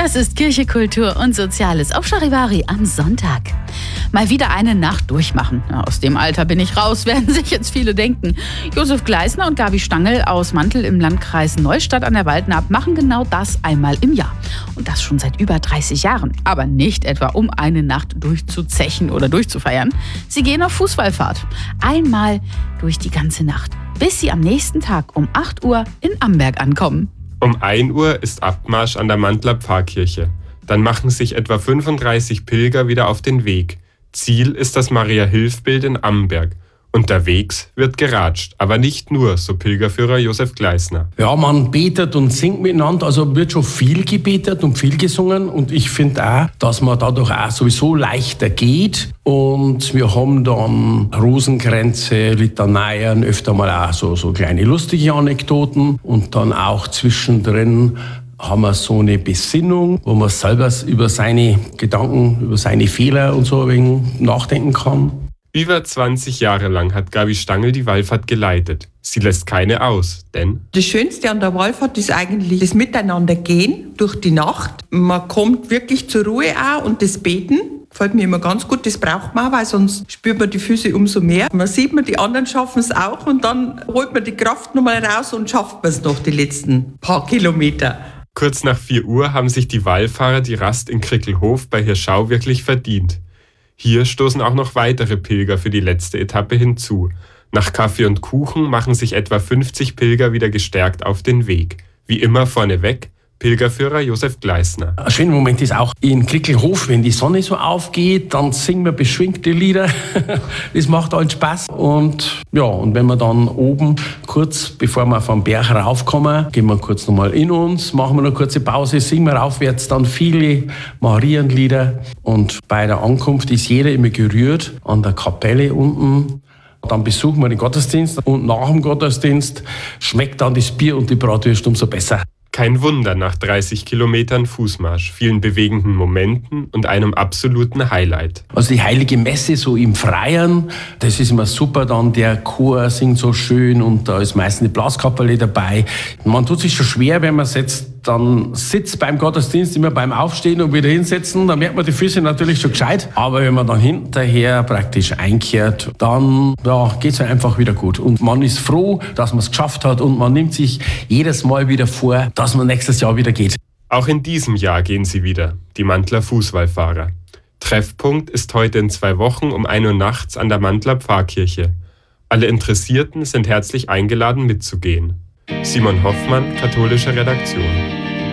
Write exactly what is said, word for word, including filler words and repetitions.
Das ist Kirche, Kultur und Soziales auf Charivari am Sonntag. Mal wieder eine Nacht durchmachen. Aus dem Alter bin ich raus, werden sich jetzt viele denken. Josef Gleisner und Gabi Stangl aus Mantel im Landkreis Neustadt an der Waldnaab machen genau das einmal im Jahr. Und das schon seit über dreißig Jahren. Aber nicht etwa, um eine Nacht durchzuzechen oder durchzufeiern. Sie gehen auf Fußballfahrt. Einmal durch die ganze Nacht, bis sie am nächsten Tag um acht Uhr in Amberg ankommen. Um ein Uhr ist Abmarsch an der Mantler Pfarrkirche. Dann machen sich etwa fünfunddreißig Pilger wieder auf den Weg. Ziel ist das Maria-Hilf-Bild in Amberg. Unterwegs wird geratscht, aber nicht nur, so Pilgerführer Josef Gleisner. Ja, man betet und singt miteinander, also wird schon viel gebetet und viel gesungen. Und ich finde auch, dass man dadurch auch sowieso leichter geht. Und wir haben dann Rosenkränze, Litaneien, öfter mal auch so, so kleine lustige Anekdoten. Und dann auch zwischendrin haben wir so eine Besinnung, wo man selber über seine Gedanken, über seine Fehler und so ein wenig nachdenken kann. Über zwanzig Jahre lang hat Gabi Stangl die Wallfahrt geleitet. Sie lässt keine aus, denn das Schönste an der Wallfahrt ist eigentlich das Miteinandergehen durch die Nacht. Man kommt wirklich zur Ruhe auch und das Beten gefällt mir immer ganz gut. Das braucht man auch, weil sonst spürt man die Füße umso mehr. Man sieht, man, die anderen schaffen es auch und dann holt man die Kraft nochmal raus und schafft man es noch die letzten paar Kilometer. Kurz nach vier Uhr haben sich die Wallfahrer die Rast in Krickelhof bei Hirschau wirklich verdient. Hier stoßen auch noch weitere Pilger für die letzte Etappe hinzu. Nach Kaffee und Kuchen machen sich etwa fünfzig Pilger wieder gestärkt auf den Weg. Wie immer vorneweg Pilgerführer Josef Gleisner. Ein schöner Moment ist auch in Krickelhof, wenn die Sonne so aufgeht, dann singen wir beschwingte Lieder. Das macht allen Spaß. Und ja, und wenn wir dann oben, kurz bevor wir vom Berg raufkommen, gehen wir kurz nochmal in uns, machen wir eine kurze Pause, singen wir aufwärts dann viele Marienlieder. Und bei der Ankunft ist jeder immer gerührt an der Kapelle unten. Dann besuchen wir den Gottesdienst und nach dem Gottesdienst schmeckt dann das Bier und die Bratwurst umso besser. Kein Wunder nach dreißig Kilometern Fußmarsch, vielen bewegenden Momenten und einem absoluten Highlight. Also die Heilige Messe so im Freien, das ist immer super, dann der Chor singt so schön und da ist meistens eine Blaskapelle dabei. Man tut sich schon schwer, wenn man setzt, dann sitzt beim Gottesdienst immer beim Aufstehen und wieder hinsetzen, dann merkt man die Füße natürlich schon gescheit. Aber wenn man dann hinterher praktisch einkehrt, dann ja, geht es einfach wieder gut. Und man ist froh, dass man es geschafft hat und man nimmt sich jedes Mal wieder vor, dass man nächstes Jahr wieder geht. Auch in diesem Jahr gehen sie wieder, die Mantler Fußwallfahrer. Treffpunkt ist heute in zwei Wochen um ein Uhr nachts an der Mantler Pfarrkirche. Alle Interessierten sind herzlich eingeladen mitzugehen. Simon Hoffmann, katholische Redaktion.